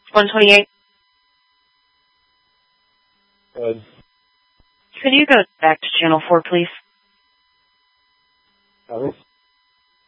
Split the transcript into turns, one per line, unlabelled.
128.
Good.
Could you go back to channel 4, please?
Copy.